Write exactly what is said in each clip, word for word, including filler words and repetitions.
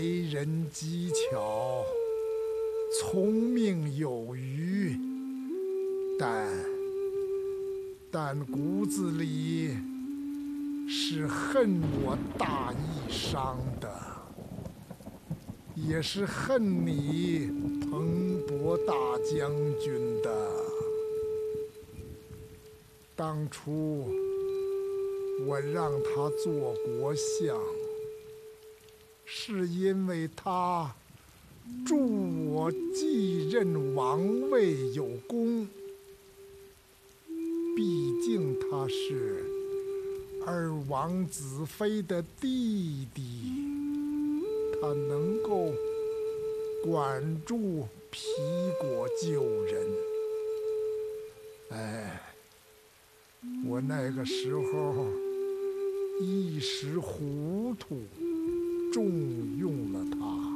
为人机巧，聪明有余，但但骨子里是恨我大义商的，也是恨你彭博大将军的。当初我让他做国相，是因为他助我继任王位有功。毕竟他是二王子妃的弟弟，他能够管住皮果救人。哎，我那个时候一时糊涂，重用了他。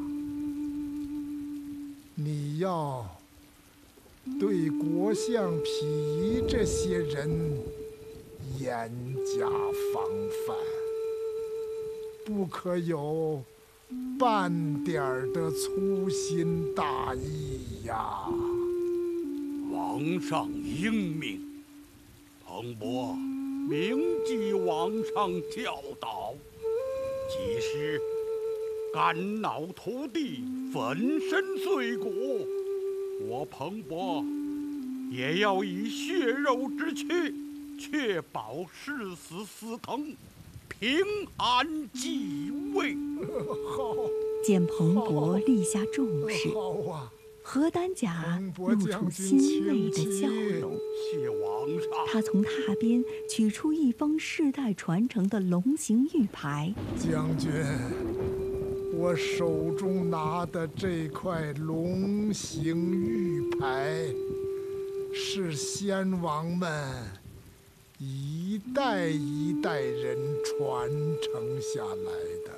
你要对国相溥仪这些人严加防范，不可有半点儿的粗心大意呀！ 皇上英明，彭博铭记皇上教导，即使肝脑涂地，粉身碎骨，我彭博也要以血肉之躯，确保誓死司腾平安继位。 好， 见彭博立下重誓， 好啊！ 何丹甲露出欣慰的笑容。 谢皇上。 他从榻边取出一方世代传承的龙形玉牌。 将军，我手中拿的这块龙形玉牌，是先王们一代一代人传承下来的，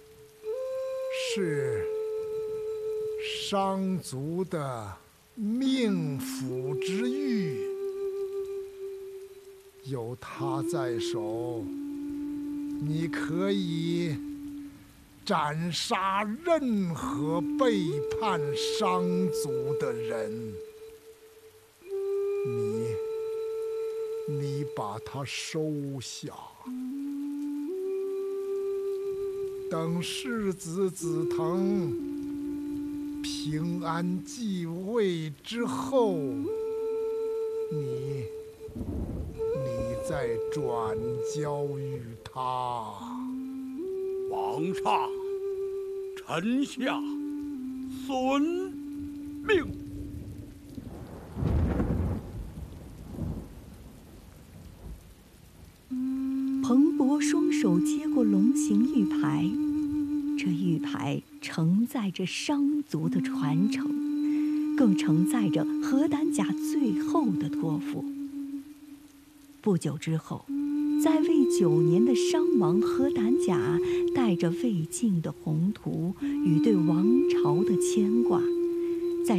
是商族的命府之玉。有它在手，你可以斩杀任何背叛商族的人。你，你把它收下，等世子子腾平安继位之后，你，你再转交于他。 皇上，臣下遵命。 彭博双手接过龙形玉牌，这玉牌承载着商族的传承，更承载着何丹甲最后的托付。不久之后，在位九年的商王何丹甲带着魏晋的宏图与对王朝的牵挂，